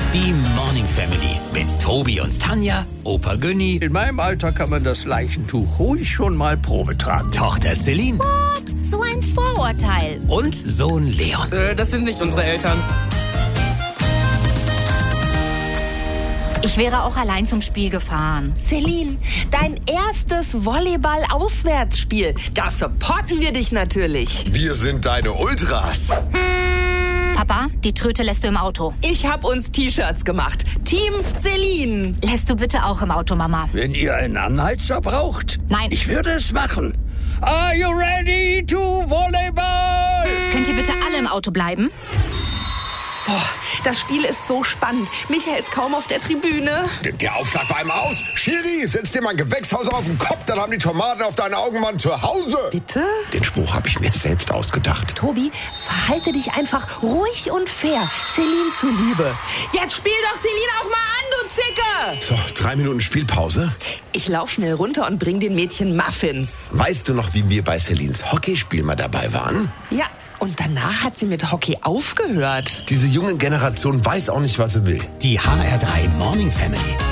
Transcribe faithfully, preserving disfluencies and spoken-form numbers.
Die Morning Family mit Tobi und Tanja, Opa Günni, In meinem Alter kann man das Leichentuch ruhig schon mal Probe tragen. Tochter Celine What? So ein Vorurteil. und Sohn Leon. Äh, das sind nicht unsere Eltern. Ich wäre auch allein zum Spiel gefahren. Celine, dein erstes Volleyball-Auswärtsspiel. Da supporten wir dich natürlich. Wir sind deine Ultras. Papa, die Tröte lässt du im Auto. Ich hab uns T-Shirts gemacht. Team Celine. Lässt du bitte auch im Auto, Mama. Wenn ihr einen Anheizer braucht, Nein. ich würde es machen. Are you ready to Volleyball? Könnt ihr bitte alle im Auto bleiben? Boah, das Spiel ist so spannend. Michael's kaum auf der Tribüne. Der- Der Aufschlag war im Aus. Schiri, setz dir mal ein Gewächshaus auf den Kopf, dann haben die Tomaten auf deinen Augenwand zu Hause. Bitte? Den Spruch habe ich mir selbst ausgedacht. Tobi, verhalte dich einfach ruhig und fair. Celine zuliebe. Jetzt spiel doch Celine auch mal an, du Zicke! So, drei Minuten Spielpause. Ich lauf schnell runter und bring den Mädchen Muffins. Weißt du noch, wie wir bei Celines Hockeyspiel mal dabei waren? Ja, und danach hat sie mit Hockey aufgehört. Diese junge Generation weiß auch nicht, was sie will. Die H R drei Morning Family.